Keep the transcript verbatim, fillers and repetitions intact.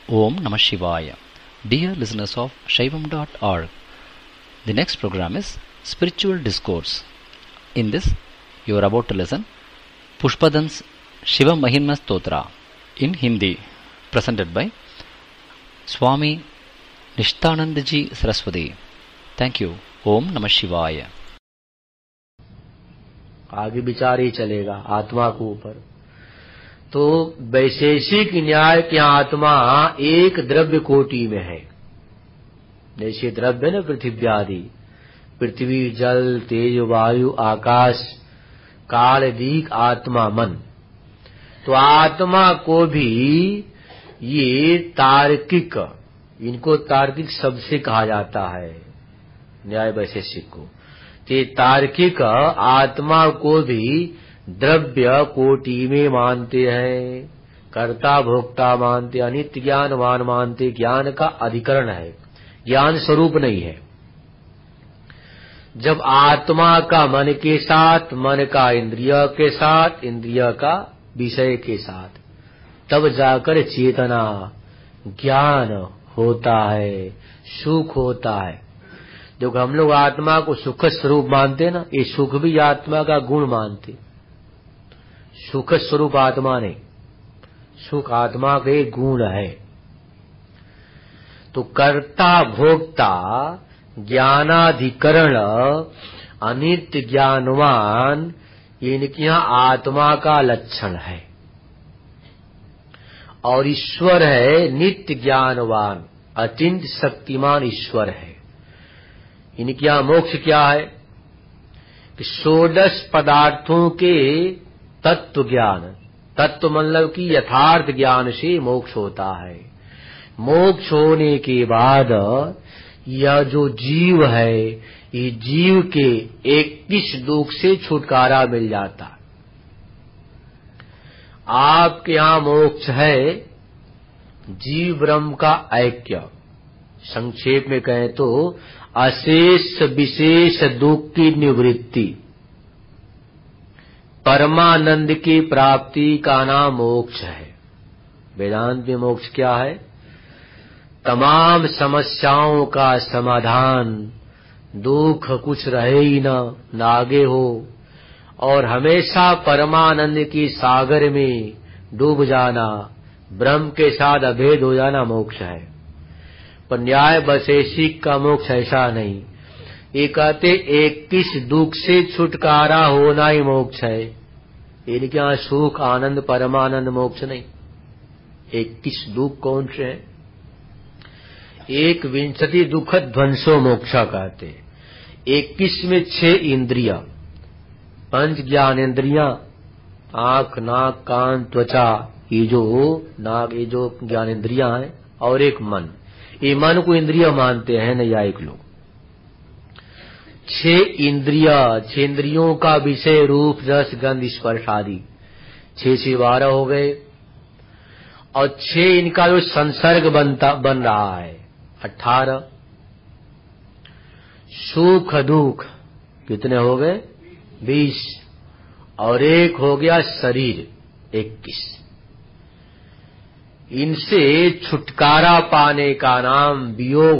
Om Namah Shivaya. Dear listeners of Shaivam dot org, the next program is Spiritual Discourse. In this, you are about to listen Pushpadan's Shiva Mahimma Stotra in Hindi, presented by Swami Nishtanandaji Saraswati. Thank you. Om Namah Shivaya. आगे विचार ही चलेगा आत्मा के ऊपर। तो वैशेषिक न्याय की आत्मा एक द्रव्य कोटि में है। जैसे द्रव्य न पृथ्वी आदि, पृथ्वी, जल, तेज, वायु, आकाश, काल, दीक, आत्मा, मन। तो आत्मा को भी ये तार्किक, इनको तार्किक शब्द से कहा जाता है न्याय वैशेषिक को। ते तार्किक आत्मा को भी द्रव्य कोटि में मानते हैं, कर्ता भोक्ता मानते, अनित्य ज्ञानवान मानते, ज्ञान का अधिकरण है, ज्ञान स्वरूप नहीं है। जब आत्मा का मन के साथ, मन का इंद्रिय के साथ, इंद्रिय का विषय के साथ, तब जाकर चेतना ज्ञान होता है, सुख होता है। जो हम लोग आत्मा को सुख स्वरूप मानते ना, ये सुख भी आत्मा का गुण मानते। सुख स्वरूप आत्मा नहीं, सुख आत्मा के गुण है। तो कर्ता भोक्ता ज्ञानाधिकरण अनित्य ज्ञानवान, इनके यहाँ आत्मा का लक्षण है। और ईश्वर है नित्य ज्ञानवान, अचिंत्य शक्तिमान ईश्वर है। इनके यहाँ मोक्ष क्या है कि षोडश पदार्थों के तत्व ज्ञान, तत्व मतलब कि यथार्थ ज्ञान से मोक्ष होता है। मोक्ष होने के बाद यह जो जीव है, ये जीव के इक्कीस दुख से छुटकारा मिल जाता। आपके यहाँ मोक्ष है जीव ब्रह्म का ऐक्य। संक्षेप में कहें तो अशेष विशेष दुख की निवृत्ति, परमानंद की प्राप्ति का नाम मोक्ष है। वेदांत में मोक्ष क्या है? तमाम समस्याओं का समाधान, दुख कुछ रहे ही न, नागे हो, और हमेशा परमानंद की सागर में डूब जाना, ब्रह्म के साथ अभेद हो जाना मोक्ष है। पर न्याय वैशेषिक का मोक्ष ऐसा नहीं। ये कहते इक्कीस दुख से छुटकारा होना ही मोक्ष है। इनके यहाँ सुख आनंद परमानंद मोक्ष नहीं। इक्कीस दुख कौन से हैं? एक विंशति दुख ध्वंसो मोक्षा कहते। इक्कीस में छह इंद्रिया, पंच ज्ञान इंद्रिया, आंख, नाक, कान, त्वचा, ये जो नाक, ये जो ज्ञान इंद्रिया हैं, और एक मन। ये मन को इंद्रिय मानते हैं नैयायिक लोग। छह इंद्रिया, छह इंद्रियों का विषय रूप रस गंध स्पर्श आदि, छह छह बारह हो गए। और छह इनका जो संसर्ग बनता बन रहा है अठारह। सुख दुख कितने हो गए? बीस। और एक हो गया शरीर, इक्कीस। इनसे छुटकारा पाने का नाम वियोग